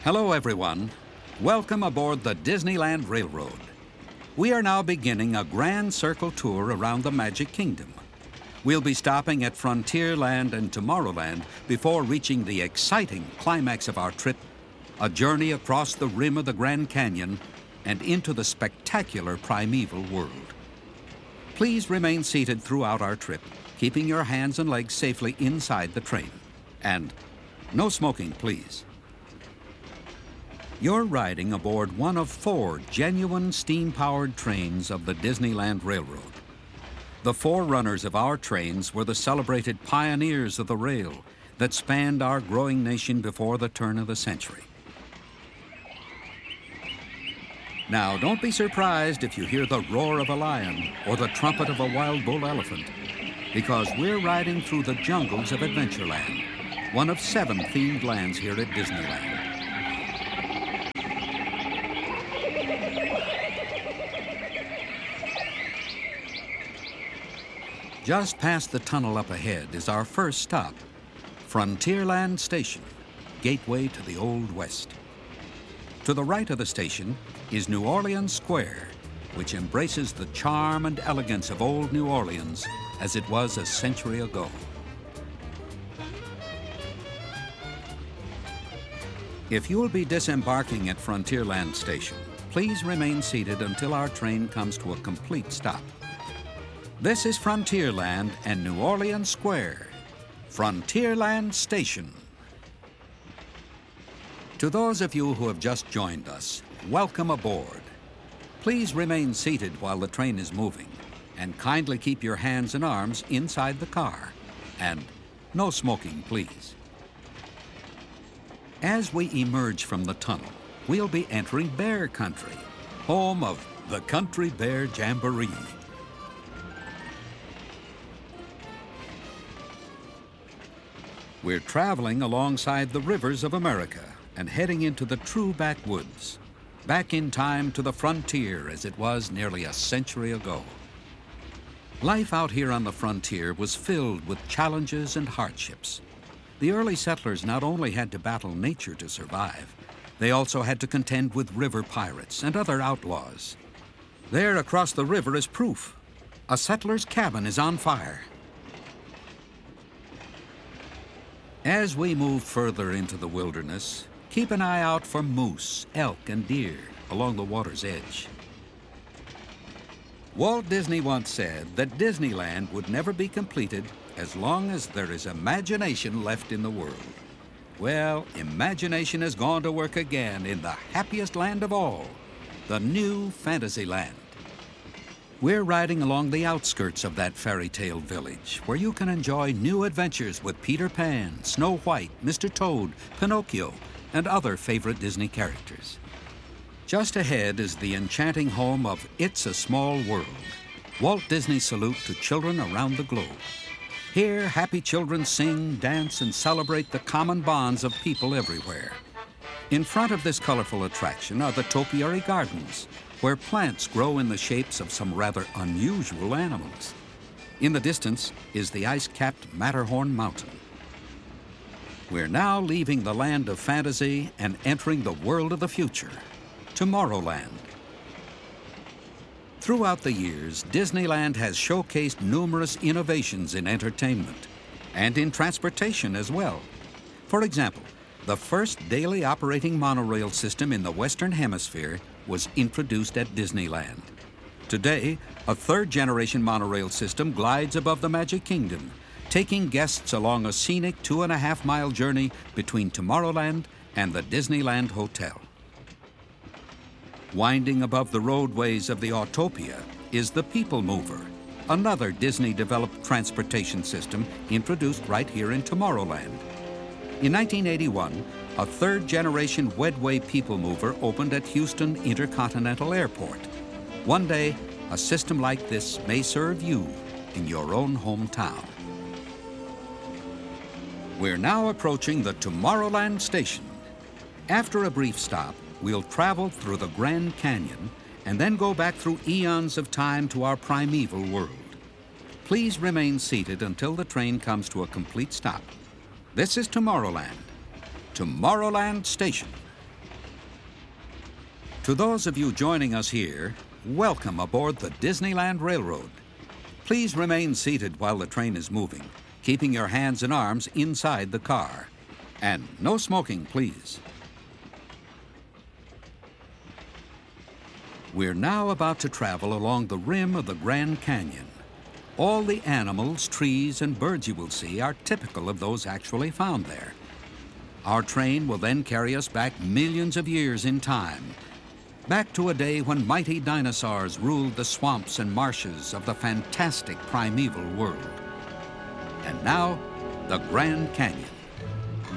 Hello, everyone. Welcome aboard the Disneyland Railroad. We are now beginning a grand circle tour around the Magic Kingdom. We'll be stopping at Frontierland and Tomorrowland before reaching the exciting climax of our trip, a journey across the rim of the Grand Canyon and into the spectacular primeval world. Please remain seated throughout our trip, keeping your hands and legs safely inside the train. And no smoking, please. You're riding aboard one of 4 genuine steam-powered trains of the Disneyland Railroad. The forerunners of our trains were the celebrated pioneers of the rail that spanned our growing nation before the turn of the century. Now, don't be surprised if you hear the roar of a lion or the trumpet of a wild bull elephant, because we're riding through the jungles of Adventureland, one of 7 themed lands here at Disneyland. Just past the tunnel up ahead is our first stop, Frontierland Station, gateway to the Old West. To the right of the station is New Orleans Square, which embraces the charm and elegance of old New Orleans as it was a century ago. If you'll be disembarking at Frontierland Station, please remain seated until our train comes to a complete stop. This is Frontierland and New Orleans Square, Frontierland Station. To those of you who have just joined us, welcome aboard. Please remain seated while the train is moving, and kindly keep your hands and arms inside the car. And no smoking, please. As we emerge from the tunnel, we'll be entering Bear Country, home of the Country Bear Jamboree. We're traveling alongside the rivers of America and heading into the true backwoods, back in time to the frontier as it was nearly a century ago. Life out here on the frontier was filled with challenges and hardships. The early settlers not only had to battle nature to survive, they also had to contend with river pirates and other outlaws. There across the river is proof. A settler's cabin is on fire. As we move further into the wilderness, keep an eye out for moose, elk, and deer along the water's edge. Walt Disney once said that Disneyland would never be completed as long as there is imagination left in the world. Well, imagination has gone to work again in the happiest land of all, the new Fantasyland. We're riding along the outskirts of that fairy tale village, where you can enjoy new adventures with Peter Pan, Snow White, Mr. Toad, Pinocchio, and other favorite Disney characters. Just ahead is the enchanting home of It's a Small World, Walt Disney's salute to children around the globe. Here, happy children sing, dance, and celebrate the common bonds of people everywhere. In front of this colorful attraction are the topiary gardens, where plants grow in the shapes of some rather unusual animals. In the distance is the ice-capped Matterhorn Mountain. We're now leaving the land of fantasy and entering the world of the future, Tomorrowland. Throughout the years, Disneyland has showcased numerous innovations in entertainment and in transportation as well. For example, the first daily operating monorail system in the Western Hemisphere was introduced at Disneyland. Today, a 3rd-generation monorail system glides above the Magic Kingdom, taking guests along a scenic 2.5-mile journey between Tomorrowland and the Disneyland Hotel. Winding above the roadways of the Autopia is the People Mover, another Disney-developed transportation system introduced right here in Tomorrowland. In 1981, a 3rd-generation Wedway People Mover opened at Houston Intercontinental Airport. One day, a system like this may serve you in your own hometown. We're now approaching the Tomorrowland Station. After a brief stop, we'll travel through the Grand Canyon and then go back through eons of time to our primeval world. Please remain seated until the train comes to a complete stop. This is Tomorrowland, Tomorrowland Station, To those of you joining us here, welcome aboard the Disneyland Railroad. Please remain seated while the train is moving, keeping your hands and arms inside the car. And no smoking, please. We're now about to travel along the rim of the Grand Canyon. All the animals, trees, and birds you will see are typical of those actually found there. Our train will then carry us back millions of years in time, back to a day when mighty dinosaurs ruled the swamps and marshes of the fantastic primeval world. And now, the Grand Canyon.